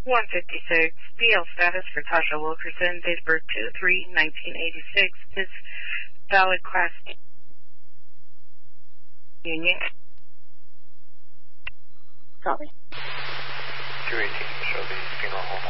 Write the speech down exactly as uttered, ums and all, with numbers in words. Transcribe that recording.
one fifty-six, B L status for Tasha Wilkerson, date of birth two three nineteen eighty-six, is valid class union. Copy. two eighteen, show the funeral home